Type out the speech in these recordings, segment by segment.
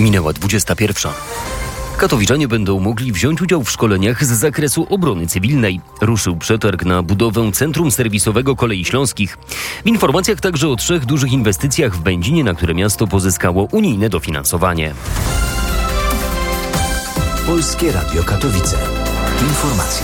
Minęła 21. Katowiczanie będą mogli wziąć udział w szkoleniach z zakresu obrony cywilnej. Ruszył przetarg na budowę Centrum Serwisowego Kolei Śląskich. W informacjach także o 3 dużych inwestycjach w Będzinie, na które miasto pozyskało unijne dofinansowanie. Polskie Radio Katowice. Informacje.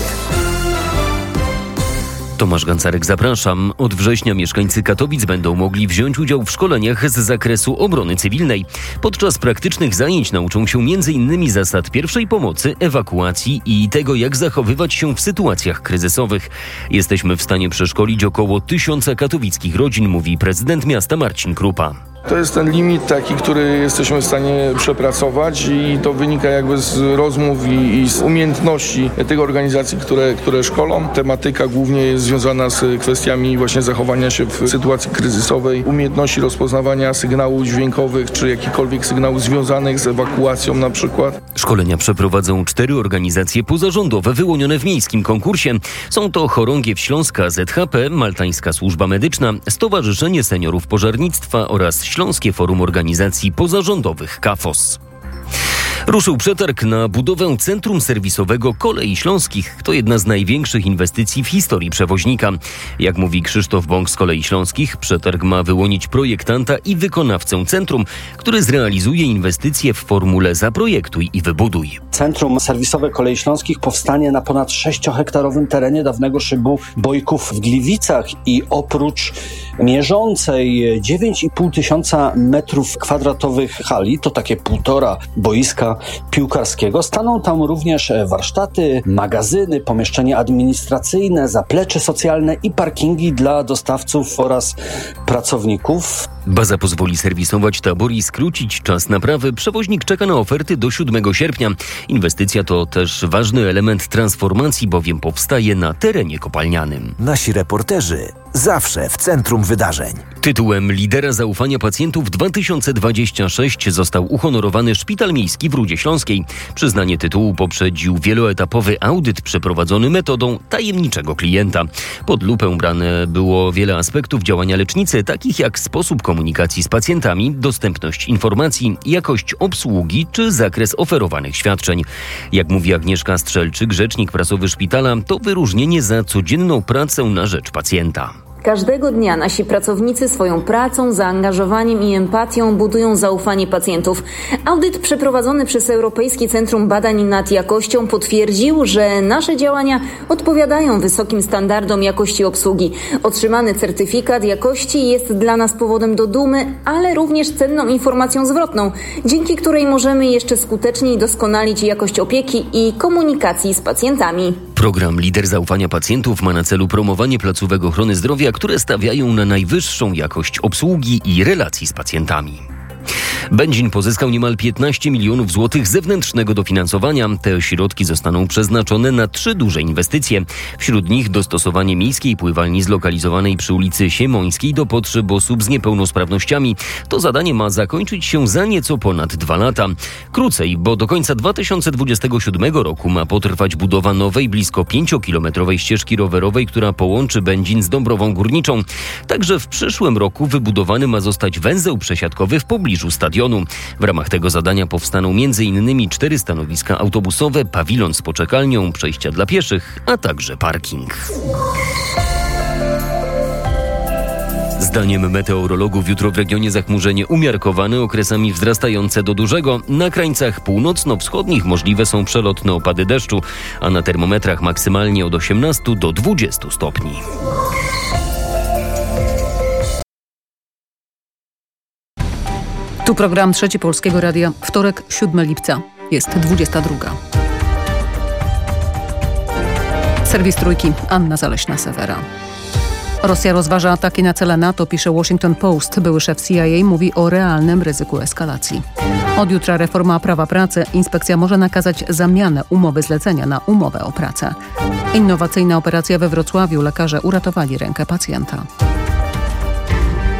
Tomasz Gancarek, zapraszam. Od września mieszkańcy Katowic będą mogli wziąć udział w szkoleniach z zakresu obrony cywilnej. Podczas praktycznych zajęć nauczą się m.in. zasad pierwszej pomocy, ewakuacji i tego, jak zachowywać się w sytuacjach kryzysowych. Jesteśmy w stanie przeszkolić około 1000 katowickich rodzin, mówi prezydent miasta Marcin Krupa. To jest ten limit taki, który jesteśmy w stanie przepracować i to wynika jakby z rozmów i z umiejętności tych organizacji, które szkolą. Tematyka głównie jest związana z kwestiami właśnie zachowania się w sytuacji kryzysowej, umiejętności rozpoznawania sygnałów dźwiękowych czy jakichkolwiek sygnałów związanych z ewakuacją na przykład. Szkolenia przeprowadzą 4 organizacje pozarządowe wyłonione w miejskim konkursie. Są to Chorągiew Śląska ZHP, Maltańska Służba Medyczna, Stowarzyszenie Seniorów Pożarnictwa oraz Śląskie Forum Organizacji Pozarządowych KAFOS. Ruszył przetarg na budowę Centrum Serwisowego Kolei Śląskich. To jedna z największych inwestycji w historii przewoźnika. Jak mówi Krzysztof Bąk z Kolei Śląskich, przetarg ma wyłonić projektanta i wykonawcę centrum, który zrealizuje inwestycje w formule zaprojektuj i wybuduj. Centrum Serwisowe Kolei Śląskich powstanie na ponad 6-hektarowym terenie dawnego szybu Bojków w Gliwicach i oprócz mierzącej 9,5 tysiąca metrów kwadratowych hali, to takie 1,5 boiska piłkarskiego, staną tam również warsztaty, magazyny, pomieszczenia administracyjne, zaplecze socjalne i parkingi dla dostawców oraz pracowników. Baza pozwoli serwisować tabor i skrócić czas naprawy. Przewoźnik czeka na oferty do 7 sierpnia. Inwestycja to też ważny element transformacji, bowiem powstaje na terenie kopalnianym. Nasi reporterzy zawsze w centrum wydarzeń. Tytułem lidera zaufania pacjentów 2026 został uhonorowany Szpital Miejski w Rudzie Śląskiej. Przyznanie tytułu poprzedził wieloetapowy audyt przeprowadzony metodą tajemniczego klienta. Pod lupę brane było wiele aspektów działania lecznicy, takich jak sposób komunikacji z pacjentami, dostępność informacji, jakość obsługi czy zakres oferowanych świadczeń. Jak mówi Agnieszka Strzelczyk, rzecznik prasowy szpitala, to wyróżnienie za codzienną pracę na rzecz pacjenta. Każdego dnia nasi pracownicy swoją pracą, zaangażowaniem i empatią budują zaufanie pacjentów. Audyt przeprowadzony przez Europejskie Centrum Badań nad Jakością potwierdził, że nasze działania odpowiadają wysokim standardom jakości obsługi. Otrzymany certyfikat jakości jest dla nas powodem do dumy, ale również cenną informacją zwrotną, dzięki której możemy jeszcze skuteczniej doskonalić jakość opieki i komunikacji z pacjentami. Program Lider Zaufania Pacjentów ma na celu promowanie placówek ochrony zdrowia, które stawiają na najwyższą jakość obsługi i relacji z pacjentami. Będzin pozyskał niemal 15 milionów złotych zewnętrznego dofinansowania. Te środki zostaną przeznaczone na 3 duże inwestycje. Wśród nich dostosowanie miejskiej pływalni zlokalizowanej przy ulicy Siemońskiej do potrzeb osób z niepełnosprawnościami. To zadanie ma zakończyć się za nieco ponad 2 lata. Krócej, bo do końca 2027 roku ma potrwać budowa nowej, blisko 5-kilometrowej ścieżki rowerowej, która połączy Będzin z Dąbrową Górniczą. Także w przyszłym roku wybudowany ma zostać węzeł przesiadkowy w pobliżu stadionu. W ramach tego zadania powstaną m.in. 4 stanowiska autobusowe, pawilon z poczekalnią, przejścia dla pieszych, a także parking. Zdaniem meteorologów jutro w regionie zachmurzenie umiarkowane, okresami wzrastające do dużego. Na krańcach północno-wschodnich możliwe są przelotne opady deszczu, a na termometrach maksymalnie od 18 do 20 stopni. Tu program Trzeci Polskiego Radia. Wtorek, 7 lipca. Jest 22. Serwis Trójki. Anna Zaleśna-Sewera. Rosja rozważa ataki na cele NATO, pisze Washington Post. Były szef CIA mówi o realnym ryzyku eskalacji. Od jutra reforma prawa pracy. Inspekcja może nakazać zamianę umowy zlecenia na umowę o pracę. Innowacyjna operacja we Wrocławiu. Lekarze uratowali rękę pacjenta.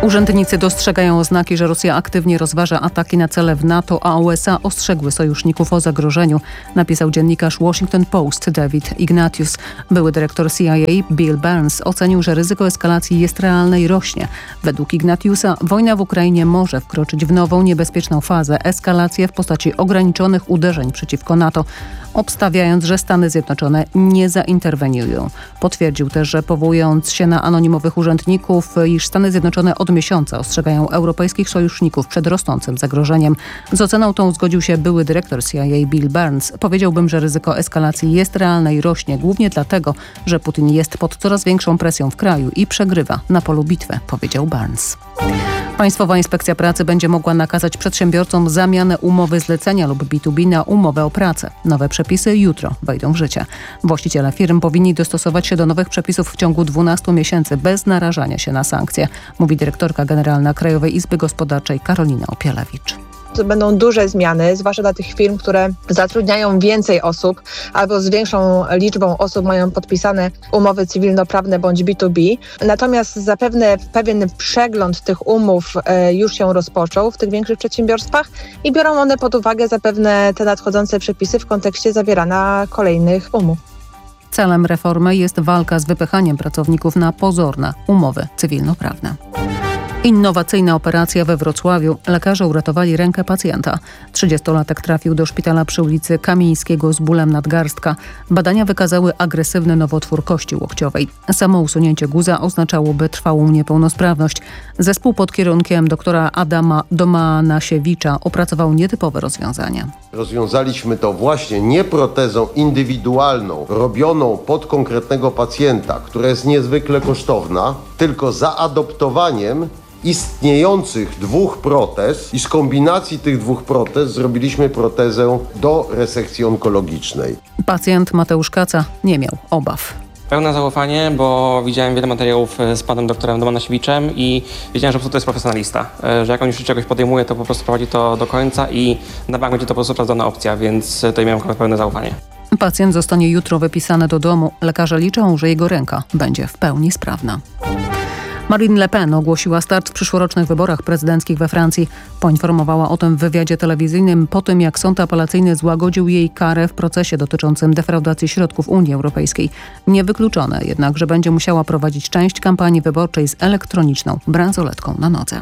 Urzędnicy dostrzegają oznaki, że Rosja aktywnie rozważa ataki na cele w NATO, a USA ostrzegły sojuszników o zagrożeniu, napisał dziennikarz Washington Post David Ignatius. Były dyrektor CIA Bill Burns ocenił, że ryzyko eskalacji jest realne i rośnie. Według Ignatiusa wojna w Ukrainie może wkroczyć w nową, niebezpieczną fazę, eskalację w postaci ograniczonych uderzeń przeciwko NATO, obstawiając, że Stany Zjednoczone nie zainterweniują. Potwierdził też, że powołując się na anonimowych urzędników, iż Stany Zjednoczone od miesiąca ostrzegają europejskich sojuszników przed rosnącym zagrożeniem. Z oceną tą zgodził się były dyrektor CIA Bill Burns. Powiedziałbym, że ryzyko eskalacji jest realne i rośnie, głównie dlatego, że Putin jest pod coraz większą presją w kraju i przegrywa na polu bitwy, powiedział Burns. Państwowa Inspekcja Pracy będzie mogła nakazać przedsiębiorcom zamianę umowy zlecenia lub B2B na umowę o pracę. Nowe przepisy jutro wejdą w życie. Właściciele firm powinni dostosować się do nowych przepisów w ciągu 12 miesięcy bez narażania się na sankcje, mówi dyrektorka generalna Krajowej Izby Gospodarczej Karolina Opielewicz. To będą duże zmiany, zwłaszcza dla tych firm, które zatrudniają więcej osób albo z większą liczbą osób mają podpisane umowy cywilnoprawne bądź B2B. Natomiast zapewne pewien przegląd tych umów już się rozpoczął w tych większych przedsiębiorstwach i biorą one pod uwagę zapewne te nadchodzące przepisy w kontekście zawierania kolejnych umów. Celem reformy jest walka z wypychaniem pracowników na pozorne umowy cywilnoprawne. Innowacyjna operacja we Wrocławiu. Lekarze uratowali rękę pacjenta. 30-latek trafił do szpitala przy ulicy Kamińskiego z bólem nadgarstka. Badania wykazały agresywny nowotwór kości łokciowej. Samo usunięcie guza oznaczałoby trwałą niepełnosprawność. Zespół pod kierunkiem doktora Adama Domanasiewicza opracował nietypowe rozwiązania. Rozwiązaliśmy to właśnie nie protezą indywidualną, robioną pod konkretnego pacjenta, która jest niezwykle kosztowna, tylko zaadoptowaniem istniejących dwóch protez i z kombinacji tych dwóch protez zrobiliśmy protezę do resekcji onkologicznej. Pacjent Mateusz Kaca nie miał obaw. Pełne zaufanie, bo widziałem wiele materiałów z panem doktorem Domanasiewiczem i wiedziałem, że po prostu to jest profesjonalista, że jak on już czegoś podejmuje, to po prostu prowadzi to do końca i na bank będzie to po prostu sprawdzona opcja, więc tutaj miałem pełne zaufanie. Pacjent zostanie jutro wypisany do domu. Lekarze liczą, że jego ręka będzie w pełni sprawna. Marine Le Pen ogłosiła start w przyszłorocznych wyborach prezydenckich we Francji. Poinformowała o tym w wywiadzie telewizyjnym po tym, jak sąd apelacyjny złagodził jej karę w procesie dotyczącym defraudacji środków Unii Europejskiej. Niewykluczone jednak, że będzie musiała prowadzić część kampanii wyborczej z elektroniczną bransoletką na nodze.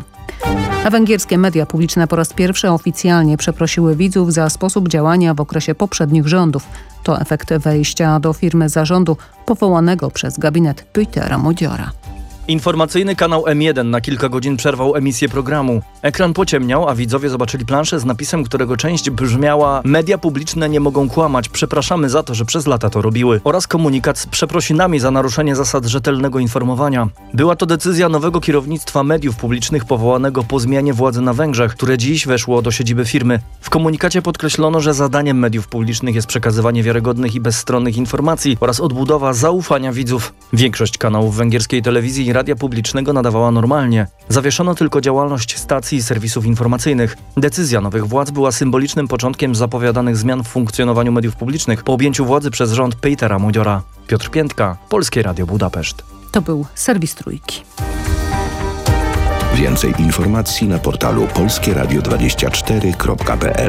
A węgierskie media publiczne po raz pierwszy oficjalnie przeprosiły widzów za sposób działania w okresie poprzednich rządów. To efekt wejścia do firmy zarządu powołanego przez gabinet Petera Modziora. Informacyjny kanał M1 na kilka godzin przerwał emisję programu. Ekran pociemniał, a widzowie zobaczyli planszę z napisem, którego część brzmiała: media publiczne nie mogą kłamać, przepraszamy za to, że przez lata to robiły, oraz komunikat z przeprosinami za naruszenie zasad rzetelnego informowania. Była to decyzja nowego kierownictwa mediów publicznych powołanego po zmianie władzy na Węgrzech, które dziś weszło do siedziby firmy. W komunikacie podkreślono, że zadaniem mediów publicznych jest przekazywanie wiarygodnych i bezstronnych informacji oraz odbudowa zaufania widzów. Większość kanałów węgierskiej telewizji i radia publicznego nadawała normalnie. Zawieszono tylko działalność stacji i serwisów informacyjnych. Decyzja nowych władz była symbolicznym początkiem zapowiadanych zmian w funkcjonowaniu mediów publicznych po objęciu władzy przez rząd Petera Modziora. Piotr Piętka, Polskie Radio Budapeszt. To był serwis Trójki. Więcej informacji na portalu polskieradio24.pl.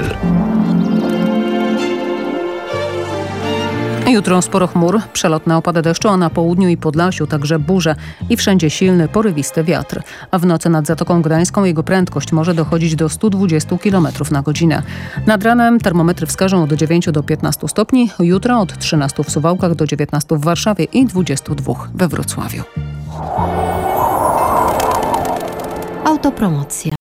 Jutro sporo chmur, przelotne opady deszczu, a na południu i Podlasiu także burze i wszędzie silny, porywisty wiatr. A w nocy nad Zatoką Gdańską jego prędkość może dochodzić do 120 km na godzinę. Nad ranem termometry wskażą od 9 do 15 stopni, jutro od 13 w Suwałkach do 19 w Warszawie i 22 we Wrocławiu. Autopromocja.